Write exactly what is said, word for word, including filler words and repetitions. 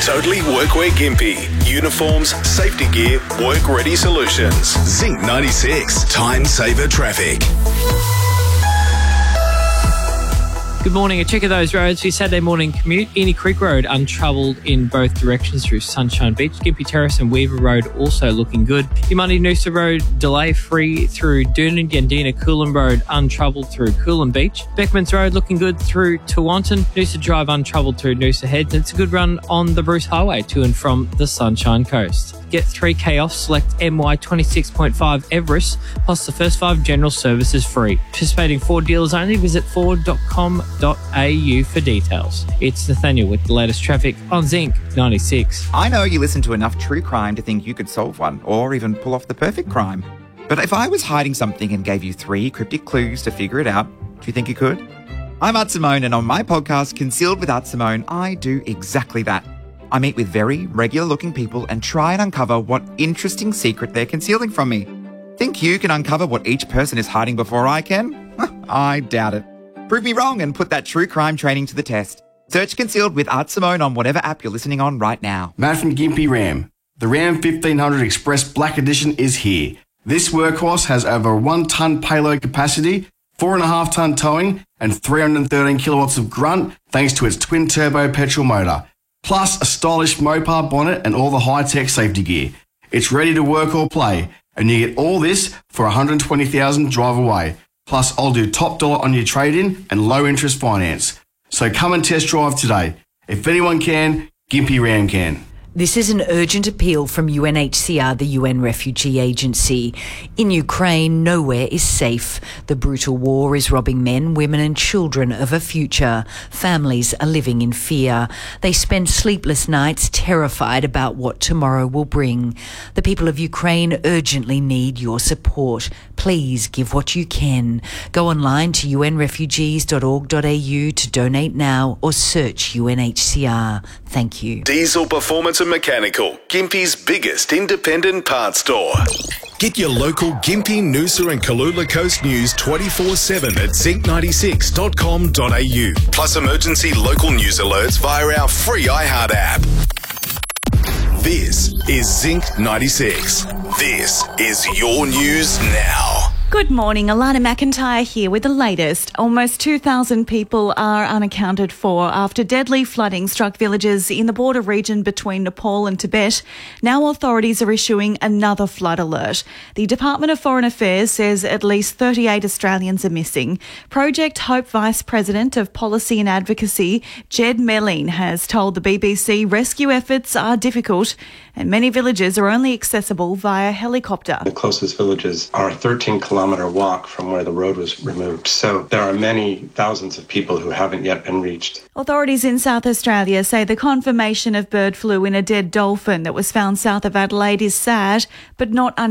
Totally Workwear Gympie. Uniforms, safety gear, work-ready solutions. Zinc ninety-six. Time saver traffic. Good morning. A check of those roads for your Saturday morning commute. Eni Creek Road untroubled in both directions through Sunshine Beach. Gympie Terrace and Weaver Road also looking good. Your Monday Noosa Road delay free through Doonan, Yandina, Coolum Road untroubled through Coolum Beach. Beckmans Road looking good through Tewantin. Noosa Drive untroubled through Noosa Heads. And it's a good run on the Bruce Highway to and from the Sunshine Coast. Get three K off, select M Y twenty-six point five Everest, plus the first five general services free. Participating Ford dealers only. Visit ford dot com dot a u for details. It's Nathaniel with the latest traffic on Zinc ninety-six. I know you listen to enough true crime to think you could solve one, or even pull off the perfect crime. But if I was hiding something and gave you three cryptic clues to figure it out, do you think you could? I'm Art Simone, and on my podcast, Concealed with Art Simone, I do exactly that. I meet with very regular-looking people and try and uncover what interesting secret they're concealing from me. Think you can uncover what each person is hiding before I can? I doubt it. Prove me wrong and put that true crime training to the test. Search Concealed with Art Simone on whatever app you're listening on right now. Matt from Gympie Ram. The Ram fifteen hundred Express Black Edition is here. This workhorse has over a one tonne payload capacity, four point five tonne towing, and three hundred thirteen kilowatts of grunt thanks to its twin-turbo petrol motor. Plus a stylish Mopar bonnet and all the high-tech safety gear. It's ready to work or play, and you get all this for one hundred twenty thousand dollars drive away. Plus, I'll do top dollar on your trade-in and low-interest finance. So come and test drive today. If anyone can, Gympie Ram can. This is an urgent appeal from U N H C R, the U N Refugee Agency. In Ukraine, nowhere is safe. The brutal war is robbing men, women and children of a future. Families are living in fear. They spend sleepless nights terrified about what tomorrow will bring. The people of Ukraine urgently need your support. Please give what you can. Go online to u n refugees dot org dot a u to donate now or search U N H C R. Thank you. Diesel Performance and Mechanical, Gympie's biggest independent parts store. Get your local Gympie, Noosa and Kalula Coast news twenty-four seven at zinc ninety-six dot com dot a u. Plus emergency local news alerts via our free iHeart app. This is Zinc ninety-six. This is your news now. Good morning, Alana McIntyre here with the latest. Almost two thousand people are unaccounted for after deadly flooding struck villages in the border region between Nepal and Tibet. Now authorities are issuing another flood alert. The Department of Foreign Affairs says at least thirty-eight Australians are missing. Project Hope Vice President of Policy and Advocacy, Jed Melling, has told the B B C rescue efforts are difficult and many villages are only accessible via helicopter. The closest villages are a thirteen kilometre walk from where the road was removed. So there are many thousands of people who haven't yet been reached. Authorities in South Australia say the confirmation of bird flu in a dead dolphin that was found south of Adelaide is sad, but not unexpected.